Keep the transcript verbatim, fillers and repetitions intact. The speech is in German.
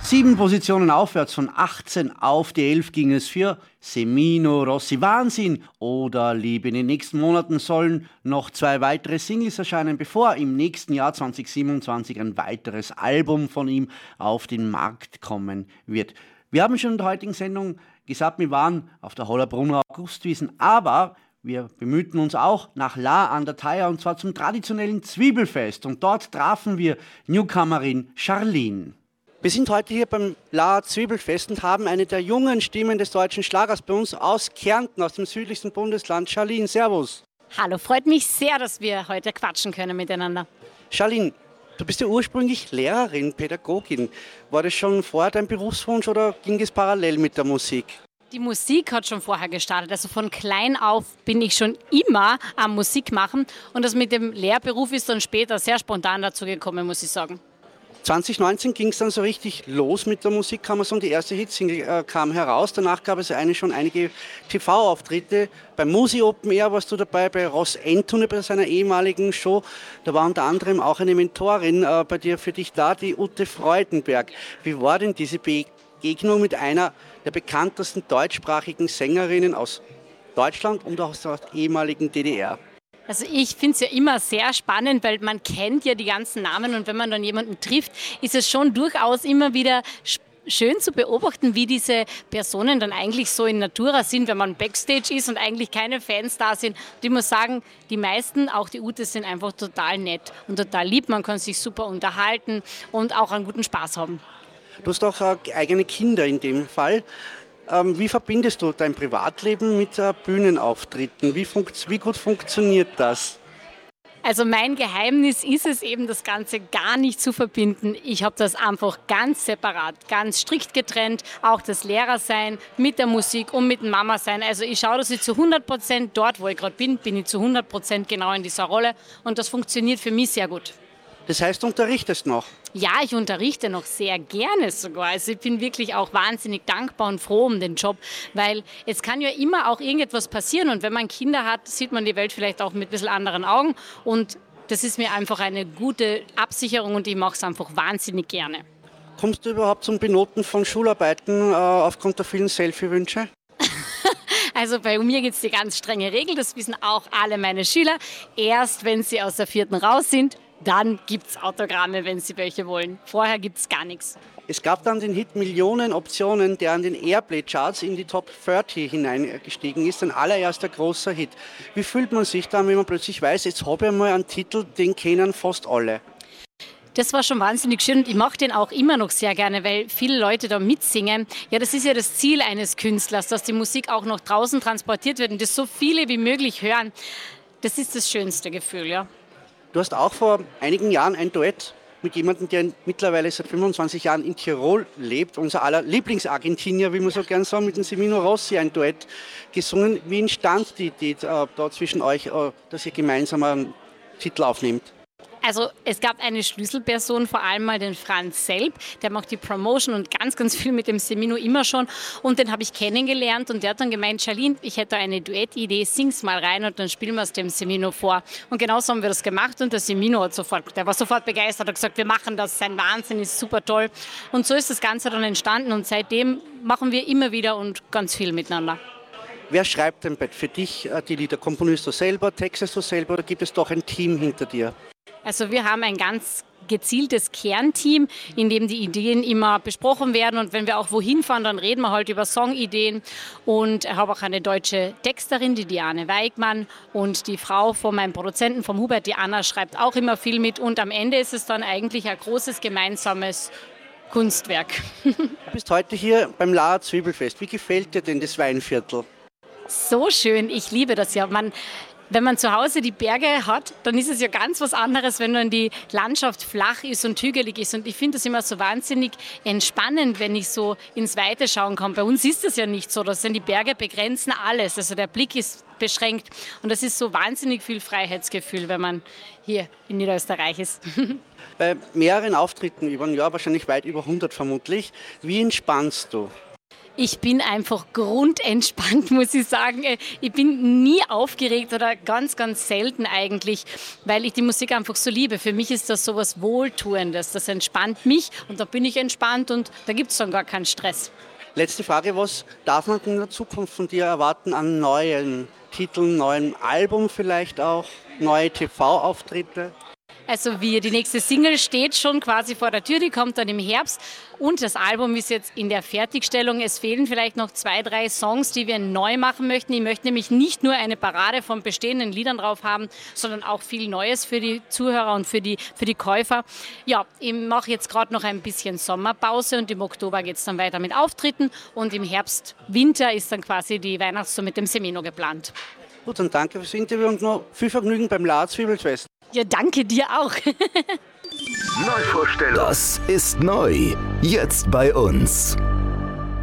Sieben Positionen aufwärts, von achtzehn auf die elf ging es für Semino Rossi. Wahnsinn oder Liebe. In den nächsten Monaten sollen noch zwei weitere Singles erscheinen, bevor im nächsten Jahr zwanzig siebenundzwanzig ein weiteres Album von ihm auf den Markt kommen wird. Wir haben schon in der heutigen Sendung gesagt, wir waren auf der Hollabrunner Augustwiesen, aber wir bemühten uns auch nach La an der Thaya, und zwar zum traditionellen Zwiebelfest. Und dort trafen wir Newcomerin Charlene. Wir sind heute hier beim La Zwiebelfest und haben eine der jungen Stimmen des deutschen Schlagers bei uns aus Kärnten, aus dem südlichsten Bundesland. Charlene, servus. Hallo, freut mich sehr, dass wir heute quatschen können miteinander. Charlene, du bist ja ursprünglich Lehrerin, Pädagogin. War das schon vorher dein Berufswunsch oder ging es parallel mit der Musik? Die Musik hat schon vorher gestartet. Also von klein auf bin ich schon immer am Musik machen. Und das mit dem Lehrberuf ist dann später sehr spontan dazu gekommen, muss ich sagen. zwanzig neunzehn ging es dann so richtig los mit der Musik, kann man sagen. Die erste Hitsingle äh, kam heraus. Danach gab es eine, schon einige T V-Auftritte. Beim Musi Open Air warst du dabei, bei Ross Anthony bei seiner ehemaligen Show. Da war unter anderem auch eine Mentorin äh, bei dir, für dich da, die Ute Freudenberg. Wie war denn diese Begegnung mit einer der bekanntesten deutschsprachigen Sängerinnen aus Deutschland und auch aus der ehemaligen D D R? Also ich finde es ja immer sehr spannend, weil man kennt ja die ganzen Namen, und wenn man dann jemanden trifft, ist es schon durchaus immer wieder schön zu beobachten, wie diese Personen dann eigentlich so in Natura sind, wenn man Backstage ist und eigentlich keine Fans da sind. Und ich muss sagen, die meisten, auch die Ute, sind einfach total nett und total lieb. Man kann sich super unterhalten und auch einen guten Spaß haben. Du hast auch äh, eigene Kinder in dem Fall. Ähm, wie verbindest du dein Privatleben mit äh, Bühnenauftritten? Wie, funkt, wie gut funktioniert das? Also mein Geheimnis ist es eben, das Ganze gar nicht zu verbinden. Ich habe das einfach ganz separat, ganz strikt getrennt. Auch das Lehrersein mit der Musik und mit dem Mama-Sein. Also ich schaue, dass ich zu hundert Prozent dort, wo ich gerade bin, bin ich zu hundert Prozent genau in dieser Rolle. Und das funktioniert für mich sehr gut. Das heißt, du unterrichtest noch? Ja, ich unterrichte noch sehr gerne sogar. Also ich bin wirklich auch wahnsinnig dankbar und froh um den Job, weil es kann ja immer auch irgendetwas passieren, und wenn man Kinder hat, sieht man die Welt vielleicht auch mit ein bisschen anderen Augen, und das ist mir einfach eine gute Absicherung und ich mache es einfach wahnsinnig gerne. Kommst du überhaupt zum Benoten von Schularbeiten äh, aufgrund der vielen Selfie-Wünsche? Also bei mir gibt es die ganz strenge Regel, das wissen auch alle meine Schüler. Erst wenn sie aus der vierten raus sind, dann gibt es Autogramme, wenn Sie welche wollen. Vorher gibt es gar nichts. Es gab dann den Hit Millionen Optionen, der an den Airplay-Charts in die Top dreißig hineingestiegen ist. Ein allererster großer Hit. Wie fühlt man sich dann, wenn man plötzlich weiß, jetzt habe ich mal einen Titel, den kennen fast alle? Das war schon wahnsinnig schön, und ich mache den auch immer noch sehr gerne, weil viele Leute da mitsingen. Ja, das ist ja das Ziel eines Künstlers, dass die Musik auch noch draußen transportiert wird und das so viele wie möglich hören. Das ist das schönste Gefühl, ja. Du hast auch vor einigen Jahren ein Duett mit jemandem, der mittlerweile seit fünfundzwanzig Jahren in Tirol lebt, unser aller Lieblingsargentinier, wie man so gern sagt, mit dem Semino Rossi ein Duett gesungen. Wie entstand die Idee äh, da zwischen euch, äh, dass ihr gemeinsam einen Titel aufnehmt? Also es gab eine Schlüsselperson, vor allem mal den Franz Selb, der macht die Promotion und ganz, ganz viel mit dem Semino immer schon, und den habe ich kennengelernt und der hat dann gemeint, Charlene, ich hätte eine Duettidee, sing's mal rein und dann spielen wir es dem Semino vor. Und genauso haben wir das gemacht und der Semino hat sofort, der war sofort begeistert, hat gesagt, wir machen das, sein Wahnsinn ist super toll, und so ist das Ganze dann entstanden und seitdem machen wir immer wieder und ganz viel miteinander. Wer schreibt denn für dich die Lieder? Komponierst du selber, textest du selber oder gibt es doch ein Team hinter dir? Also wir haben ein ganz gezieltes Kernteam, in dem die Ideen immer besprochen werden, und wenn wir auch wohin fahren, dann reden wir halt über Songideen, und ich habe auch eine deutsche Texterin, die Diane Weigmann, und die Frau von meinem Produzenten, vom Hubert, die Anna, schreibt auch immer viel mit, und am Ende ist es dann eigentlich ein großes gemeinsames Kunstwerk. Du bist heute hier beim La Zwiebelfest. Wie gefällt dir denn das Weinviertel? So schön, ich liebe das ja. Man Wenn man zu Hause die Berge hat, dann ist es ja ganz was anderes, wenn dann die Landschaft flach ist und hügelig ist. Und ich finde das immer so wahnsinnig entspannend, wenn ich so ins Weite schauen kann. Bei uns ist das ja nicht so, dass die Berge begrenzen alles. Also der Blick ist beschränkt. Und das ist so wahnsinnig viel Freiheitsgefühl, wenn man hier in Niederösterreich ist. Bei mehreren Auftritten über ein Jahr, wahrscheinlich weit über hundert vermutlich, wie entspannst du? Ich bin einfach grundentspannt, muss ich sagen. Ich bin nie aufgeregt oder ganz, ganz selten eigentlich, weil ich die Musik einfach so liebe. Für mich ist das so was Wohltuendes. Das entspannt mich und da bin ich entspannt und da gibt es dann gar keinen Stress. Letzte Frage, was darf man in der Zukunft von dir erwarten an neuen Titeln, neuen Album vielleicht auch, neue T V-Auftritte? Also wie die nächste Single steht schon quasi vor der Tür, die kommt dann im Herbst und das Album ist jetzt in der Fertigstellung. Es fehlen vielleicht noch zwei, drei Songs, die wir neu machen möchten. Ich möchte nämlich nicht nur eine Parade von bestehenden Liedern drauf haben, sondern auch viel Neues für die Zuhörer und für die, für die Käufer. Ja, ich mache jetzt gerade noch ein bisschen Sommerpause und im Oktober geht es dann weiter mit Auftritten und im Herbst, Winter ist dann quasi die Weihnachtstour mit dem Semino geplant. Gut, dann danke fürs Interview und noch viel Vergnügen beim Laarzwiebelfest. Ja, danke dir auch. Neuvorstellung. Das ist neu. Jetzt bei uns.